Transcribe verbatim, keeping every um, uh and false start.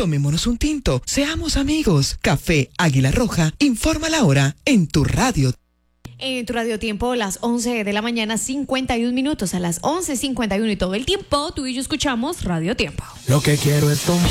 Tomémonos un tinto, seamos amigos. Café Águila Roja, informa la hora en tu radio. En tu radio tiempo, las once de la mañana, cincuenta y un minutos. A las once cincuenta y uno y todo el tiempo, tú y yo escuchamos Radio Tiempo. Lo que quiero es tomar.